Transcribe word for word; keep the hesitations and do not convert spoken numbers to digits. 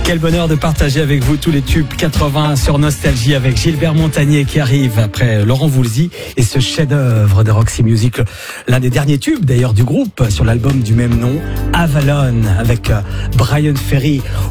Quel bonheur de partager avec vous tous les tubes quatre-vingts sur Nostalgie avec Gilbert Montagné qui arrive après Laurent Voulzy et ce chef-d'œuvre de Roxy Music, l'un des derniers tubes d'ailleurs du groupe sur l'album du même nom, Avalon, avec Bryan Ferry